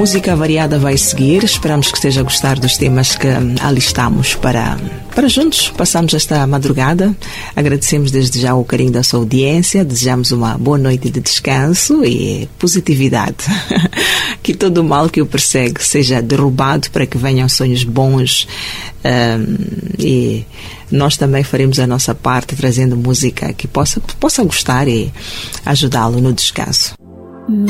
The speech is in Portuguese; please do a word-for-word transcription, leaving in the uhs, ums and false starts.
música variada vai seguir. Esperamos que esteja a gostar dos temas que alistamos para, para juntos passarmos esta madrugada. Agradecemos desde já o carinho da sua audiência. Desejamos uma boa noite de descanso e positividade. Que todo o mal que o persegue seja derrubado para que venham sonhos bons. Um, e nós também faremos a nossa parte trazendo música que possa, possa gostar e ajudá-lo no descanso.